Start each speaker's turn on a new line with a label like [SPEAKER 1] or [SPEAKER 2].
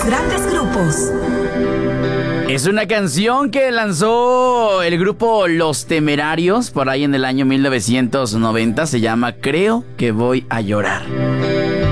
[SPEAKER 1] los grandes grupos.
[SPEAKER 2] Es una canción que lanzó el grupo Los Temerarios por ahí en el año 1990. Se llama Creo que voy a llorar.